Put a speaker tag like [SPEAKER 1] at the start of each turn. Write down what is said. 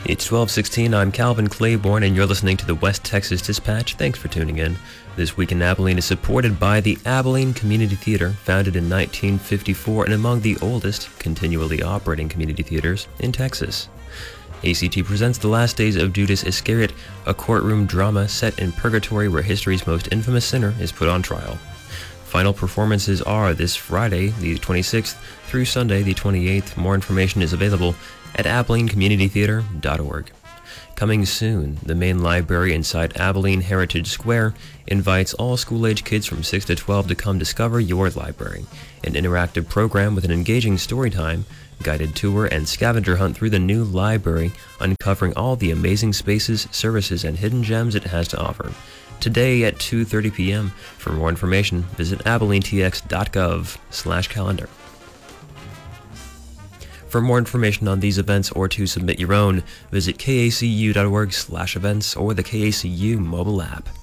[SPEAKER 1] It's 12:16. I'm Calvin Claiborne, and you're listening to the West Texas Dispatch. Thanks for tuning in. This Week in Abilene is supported by the Abilene Community Theater, founded in 1954 and among the oldest continually operating community theaters in Texas. ACT presents The Last Days of Judas Iscariot, a courtroom drama set in purgatory where history's most infamous sinner is put on trial. Final performances are this Friday, the 26th, through Sunday, the 28th. More information is available at AbileneCommunityTheater.org. Coming soon, the main library inside Abilene Heritage Square invites all school-age kids from 6 to 12 to come discover your library, an interactive program with an engaging story time, guided tour, and scavenger hunt through the new library, uncovering all the amazing spaces, services, and hidden gems it has to offer. Today at 2:30 p.m. For more information, visit abilenetx.gov/calendar. For more information on these events or to submit your own, visit kacu.org/events or the KACU mobile app.